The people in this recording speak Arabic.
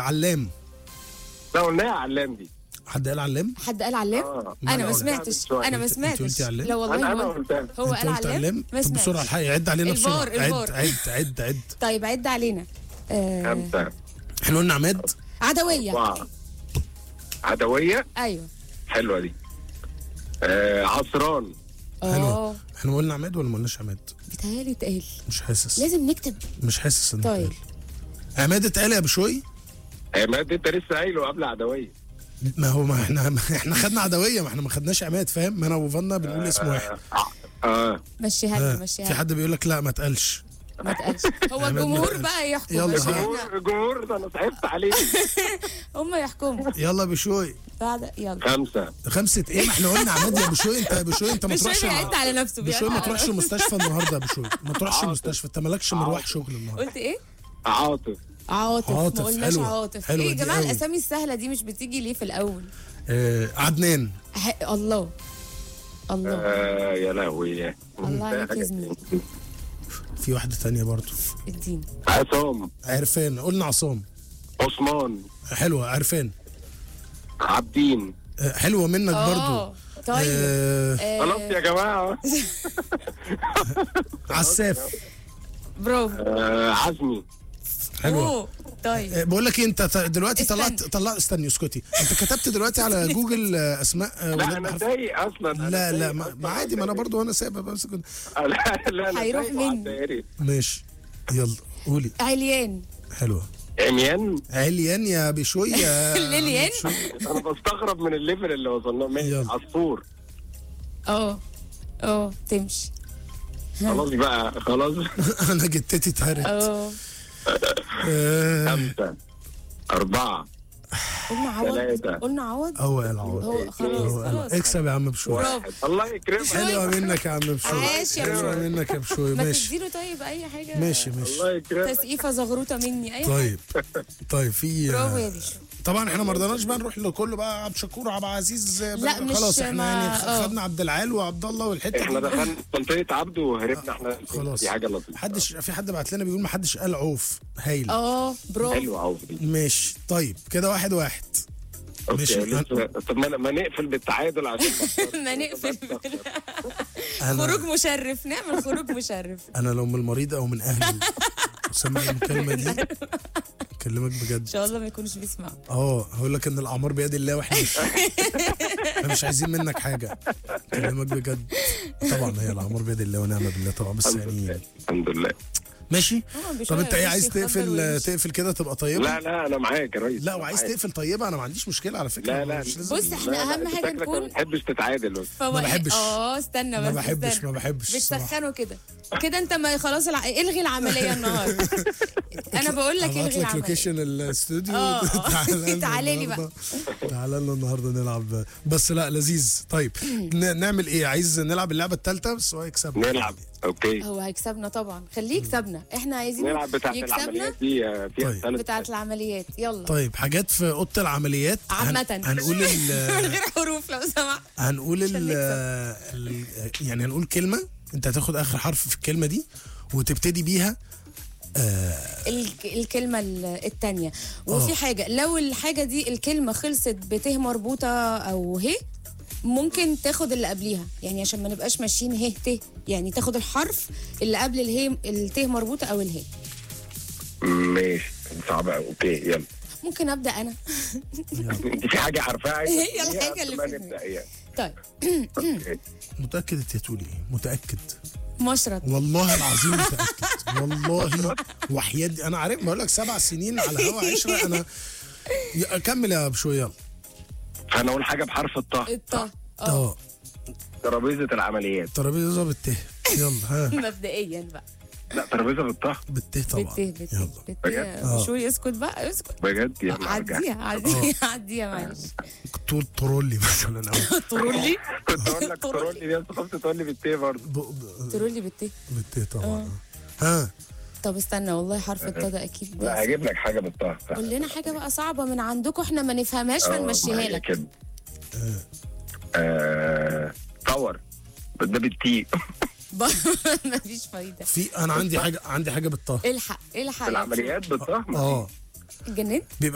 علام. لا قلناها علام دي. حد قال علام؟ حد قال علام؟ انا ما سمعتش. انا ما سمعتش. قلتي علام؟ لا والله انا قلتها. هو قال علام. طب بسرعه الحق عد علينا بسرعه. الفار. عد. طيب عد علينا. 5. احنا قلنا عماد. عدويه. 4. عدويه. ايوه حلوه دي. عصران. حلو. احنا قلنا عماد ولا ما قلناش عماد؟ بيتهيألي اتقال. مش حاسس. لازم نكتب. مش حاسس ان طيب عماد اتقال يا بشوي. عماد انت لسه قايله قبل عدويه. ما احنا خدنا عدويه، ما احنا ما خدناش عماد، فاهم؟ ما انا وفنا بنقول اسم واحد. مشيها لي مشيها. في حد بيقول لك لا ما اتقالش. ما اتقالش. هو الجمهور بقى يحكم. يلا الجمهور ده انا تعبت عليه. هم يحكموا. يلا بشوي. بعد يلا 5. 5 ايه؟ ما احنا قلنا عماد يا بشوي. انت يا بشوي انت ما تروحش. بشوي بيعد على نفسه. بشوي ما تروحش المستشفى النهارده يا بشوي. ما تروحش المستشفى، انت مالكش مروح شغل النهارده. قلت ايه؟ عاطف. عاطف. ما قلناش حلوة. عاطف. حلوة ايه يا دي جماعه قوي. الاسامي السهله دي مش بتيجي ليه في الاول؟ عدنان. الله الله. يا لهوي. الله عليك يا زميلي. في واحده ثانيه برضو. اديني. عصام. عرفان. قلنا عصام. عثمان. حلوه. عرفان. عابدين. حلوه منك برضو. طيب خلاص يا جماعه. عساف. برافو. عزمي. حلوه. طيب بقول لك انت دلوقتي طلعت استني اسكتي. انت كتبت دلوقتي على جوجل اسماء لا انا سايق اصلا. لا ما عادي، ما انا برضو وانا سايبها بس كنت. لا هيروح مني. ماشي يلا قولي. عليان. حلوه. عميان. عليان يا بشوي. ليليان. انا بستغرب من الليفل اللي وصلنا له. عصفور. تمشي. خلاص بقى خلاص. انا جتتي اتهرت. 5. 4. قلنا عوض. 3. قلنا عوض. هو العوض. هو خلاص. اكسب يا عم بشوي. الله يكرمك. حلوه منك يا عم بشوي. عاش يا حلوه منك يا بشوي. ما ماشي تديله طيب اي حاجه. ماشي الله يكرمك. تسقيفه زغروطه مني اي حاجه. طيب في برافو يا بيشو. طبعا احنا ما رضيناش بقى نروح لكله بقى عبد الشكور وعبد العزيز. لا مش خلاص احنا يعني خدنا عبد العال وعبد الله والحته احنا دخلنا منطقه عبده وهربنا احنا. خلاص دي حاجه لطيفه. في حد بعت لنا بيقول ما حدش قال عوف. هايل. برافو. حلو عوف دي. ماشي طيب كده 1-1. ماشي. طب ما نقفل بالتعادل عشان ما نقفل. خروج مشرف. نعمل خروج مشرف. انا لو من المريض او من اهلي سمع المكالمه دي اكلمك بجد. ان شاء الله ما يكونش بيسمعوا. هقول لك ان الاعمار بيد الله واحنا مش عايزين منك حاجه. اكلمك بجد. طبعا هي الاعمار بيد الله ونعم بالله طبعا، بس يعني الحمد لله. ماشي. طب انت ايه عايز تقفل كده تبقى طيبه؟ لا انا معاك يا ريس. لا وعايز تقفل طيبه انا ما عنديش مشكله على فكره. لا بص احنا اهم حاجه نكون ما بتحبش تتعادل بس. ما بحبش. استنى ما بس. ما بحبش بتسخنوا كده انت ما خلاص الغي العمليه النهارده. انا بقول لك الغي العمليه. لوكيشن الاستوديو. تعالى لي بقى. تعالى لنا النهارده نلعب. بس لا لذيذ. طيب نعمل ايه؟ عايز نلعب اللعبه الثالثه بس هو هيكسبنا. نلعب اوكي. هو هيكسبنا طبعا. خليه يكسبنا. احنا عايزين نلعب بتاعه العمليات دي فيها بتاعه العمليات. يلا طيب حاجات في اوضه العمليات عامه. هنقول من غير حروف لو سمحت. هنقول يعني هنقول كلمه، انت هتاخد اخر حرف في الكلمه دي وتبتدي بيها الكلمة التانية. وفي حاجة لو الحاجة دي الكلمة خلصت بته مربوطة أو هي ممكن تاخد اللي قبليها، يعني عشان ما نبقاش ماشيين هه ته، يعني تاخد الحرف اللي قبل الهي الته مربوطة أو الهي. ماشي صعبة. اوكي يلا. ممكن أبدأ أنا. انت في حاجة عارفاها؟ هي الحاجة اللي في دماغي. طيب متأكد انت تقولي ايه؟ متأكد؟ مشرط. والله العظيم متأكد. والله وحياة انا عارف. بقول لك 7 سنين على هوا 10. انا كمل يا بشوي يلا. انا اقول حاجة بحرف الطاء. ترابيزة العمليات. ترابيزة بالته. يلا ها. مبدئيا بقى. لا ترابيزه بالطه. بالته طبعا. بالته. شو اسكت بقى اسكت. بجد يلا عديها معلش. تقول ترولي مثلا. ترولي. كنت اقول لك ترولي دي بس خفت تقول لي بالته برضه. ترولي بالته. بالته طبعا. ها طب استنى والله حرف الطه ده اكيد. لا هجيب لك حاجه بالطه. قول لنا حاجه بقى صعبه من عندكم احنا ما نفهمهاش فنمشيها لك كده. باور ده بالتي. مفيش فايده. انا عندي حاجه بالطه. الحق العمليات بالطه. اتجننت.